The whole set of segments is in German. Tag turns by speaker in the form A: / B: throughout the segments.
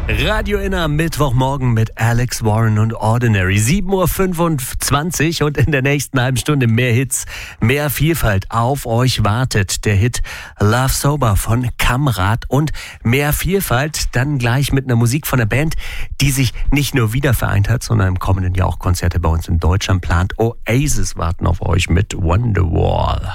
A: Radio Inner Mittwochmorgen mit Alex Warren und Ordinary. 7.25 Uhr und in der nächsten halben Stunde mehr Hits, mehr Vielfalt. Auf euch wartet der Hit Love Sober von Kamrat und mehr Vielfalt dann gleich mit einer Musik von einer Band, die sich nicht nur wieder vereint hat, sondern im kommenden Jahr auch Konzerte bei uns in Deutschland plant. Oasis warten auf euch mit Wonderwall.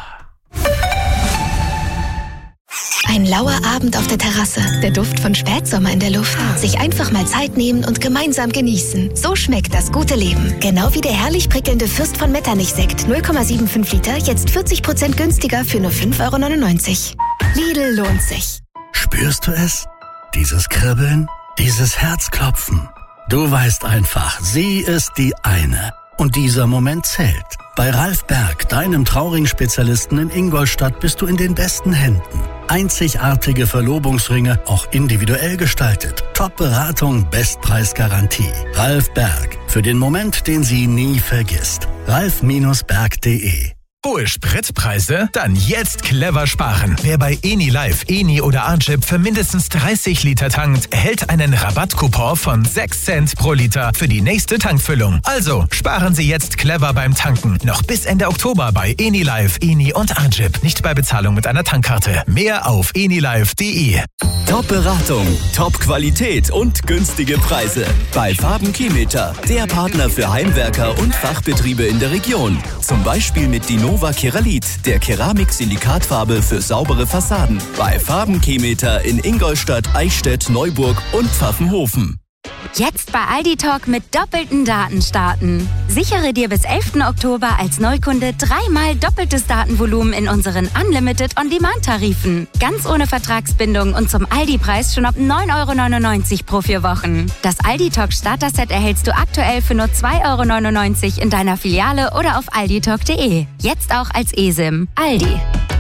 B: Ein lauer Abend auf der Terrasse, der Duft von Spätsommer in der Luft. Sich einfach mal Zeit nehmen und gemeinsam genießen. So schmeckt das gute Leben. Genau wie der herrlich prickelnde Fürst von Metternich-Sekt. 0,75 Liter, jetzt 40% günstiger für nur 5,99 €. Lidl lohnt sich.
C: Spürst du es? Dieses Kribbeln? Dieses Herzklopfen? Du weißt einfach, sie ist die eine. Und dieser Moment zählt. Bei Ralf Berg, deinem Trauring-Spezialisten in Ingolstadt, bist du in den besten Händen. Einzigartige Verlobungsringe, auch individuell gestaltet. Top-Beratung, Bestpreisgarantie. Ralf Berg, für den Moment, den sie nie vergisst. ralf-berg.de.
D: Hohe Spritpreise? Dann jetzt clever sparen. Wer bei Eni Live, Eni oder Anschip für mindestens 30 Liter tankt, erhält einen Rabattcoupon von 6 Cent pro Liter für die nächste Tankfüllung. Also sparen Sie jetzt clever beim Tanken. Noch bis Ende Oktober bei Eni Live, Eni und Anschip. Nicht bei Bezahlung mit einer Tankkarte. Mehr auf enilive.de.
E: Top-Beratung, Top-Qualität und günstige Preise. Bei Farben-Kimeter, der Partner für Heimwerker und Fachbetriebe in der Region. Zum Beispiel mit Dinova Keralit, der Keramik-Silikatfarbe für saubere Fassaden. Bei Farben-Kimeter in Ingolstadt, Eichstätt, Neuburg und Pfaffenhofen.
F: Jetzt bei Aldi Talk mit doppelten Daten starten. Sichere dir bis 11. Oktober als Neukunde 3-mal doppeltes Datenvolumen in unseren Unlimited On-Demand-Tarifen. Ganz ohne Vertragsbindung und zum Aldi-Preis schon ab 9,99 € pro 4 Wochen. Das Aldi Talk Starter-Set erhältst du aktuell für nur 2,99 € in deiner Filiale oder auf alditalk.de. Jetzt auch als eSIM. Aldi.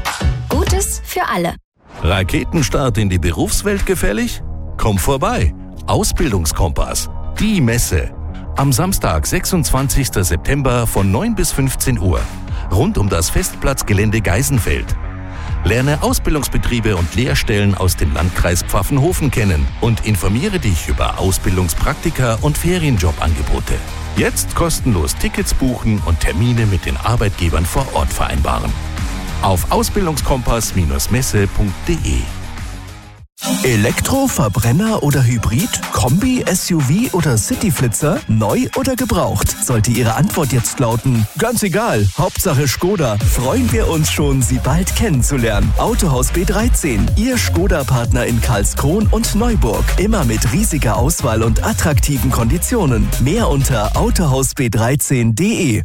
F: Gutes für alle.
G: Raketenstart in die Berufswelt gefällig? Komm vorbei. Ausbildungskompass, die Messe. Am Samstag, 26. September von 9 bis 15 Uhr. Rund um das Festplatzgelände Geisenfeld. Lerne Ausbildungsbetriebe und Lehrstellen aus dem Landkreis Pfaffenhofen kennen und informiere dich über Ausbildungspraktika und Ferienjobangebote. Jetzt kostenlos Tickets buchen und Termine mit den Arbeitgebern vor Ort vereinbaren. Auf ausbildungskompass-messe.de.
E: Elektro, Verbrenner oder Hybrid? Kombi, SUV oder Cityflitzer? Neu oder gebraucht? Sollte Ihre Antwort jetzt lauten, ganz egal, Hauptsache Skoda, freuen wir uns schon, Sie bald kennenzulernen. Autohaus B13, Ihr Skoda-Partner in Karlskron und Neuburg. Immer mit riesiger Auswahl und attraktiven Konditionen. Mehr unter autohausb13.de.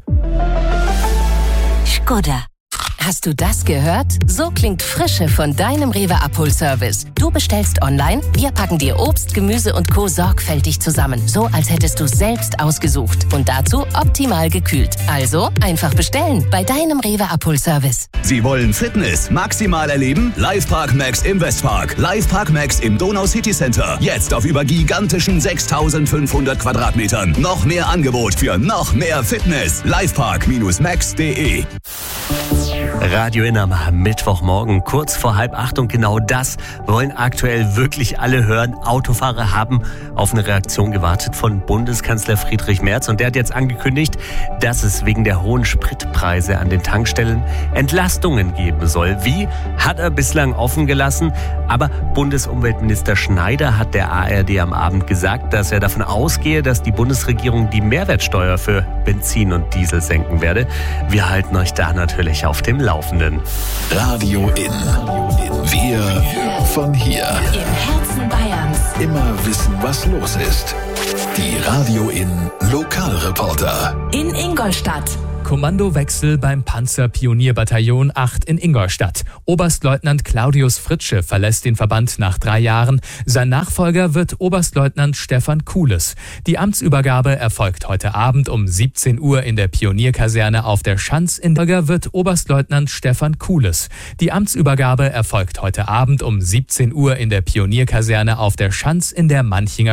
H: Skoda. Hast du das gehört? So klingt Frische von deinem Rewe Abholservice. Du bestellst online, wir packen dir Obst, Gemüse und Co. sorgfältig zusammen. So, als hättest du es selbst ausgesucht. Und dazu optimal gekühlt. Also einfach bestellen bei deinem Rewe Abholservice.
I: Sie wollen Fitness maximal erleben? Livepark Max im Westpark. Livepark Max im Donau City Center. Jetzt auf über gigantischen 6.500 Quadratmetern. Noch mehr Angebot für noch mehr Fitness. Livepark-max.de.
A: Radio Inner am Mittwochmorgen, kurz vor 7:30 und genau das wollen aktuell wirklich alle hören. Autofahrer haben auf eine Reaktion gewartet von Bundeskanzler Friedrich Merz und der hat jetzt angekündigt, dass es wegen der hohen Spritpreise an den Tankstellen Entlastungen geben soll. Wie, hat er bislang offen gelassen, aber Bundesumweltminister Schneider hat der ARD am Abend gesagt, dass er davon ausgehe, dass die Bundesregierung die Mehrwertsteuer für Benzin und Diesel senken werde. Wir halten euch da natürlich auf dem Laufenden.
J: Radio In. Wir von hier.
H: Im Herzen Bayerns.
J: Immer wissen, was los ist. Die Radio In Lokalreporter.
H: In Ingolstadt.
K: Kommandowechsel beim Panzerpionierbataillon 8 in Ingolstadt. Oberstleutnant Claudius Fritsche verlässt den Verband nach 3 Jahren. Sein Nachfolger wird Oberstleutnant Stefan Kuhles. Die Amtsübergabe erfolgt heute Abend um 17 Uhr in der Pionierkaserne auf der Schanz. In Bürger wird Oberstleutnant Stefan Kuhles. Die Amtsübergabe erfolgt heute Abend um 17 Uhr in der Pionierkaserne auf der Schanz in der Manchinger